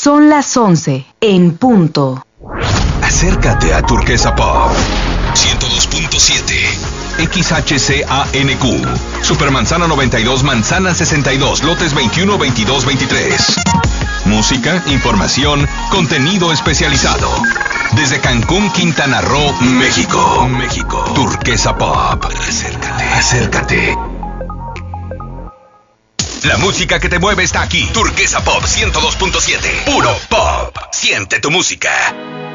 Son las 11 en punto. Acércate a Turquesa Pop 102.7 XHCANQ Supermanzana 92, Manzana 62, lotes 21, 22, 23. Música, información, contenido especializado. Desde Cancún, Quintana Roo, México. Turquesa Pop. Acércate. La música que te mueve está aquí. Turquesa Pop 102.7. Puro pop. Siente tu música.